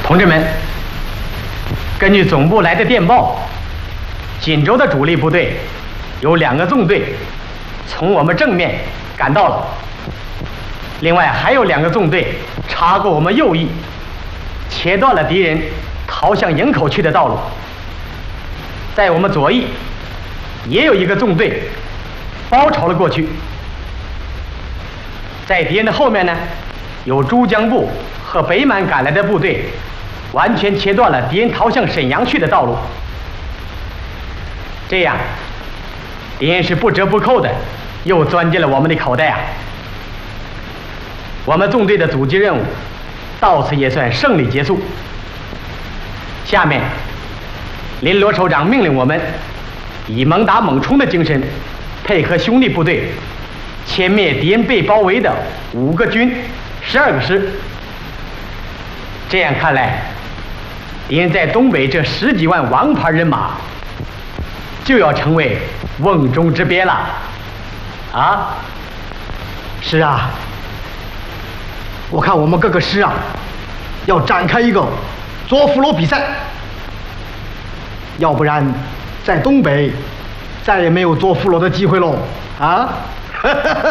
同志们，根据总部来的电报，锦州的主力部队有2个纵队从我们正面赶到了，另外还有2个纵队插过我们右翼，切断了敌人逃向营口去的道路。在我们左翼也有1个纵队包抄了过去。在敌人的后面呢，有珠江部和北满赶来的部队，完全切断了敌人逃向沈阳去的道路。这样，敌人是不折不扣的又钻进了我们的口袋啊！我们纵队的阻击任务到此也算胜利结束。下面，林罗首长命令我们以猛打猛冲的精神，配合兄弟部队，歼灭敌人被包围的5个军、12个师。这样看来，敌人在东北这10几万王牌人马，就要成为瓮中之鳖了。啊？ 是啊，我看我们各个师啊，要展开一个捉俘虏比赛，要不然在东北再也没有捉俘虏的机会喽。啊？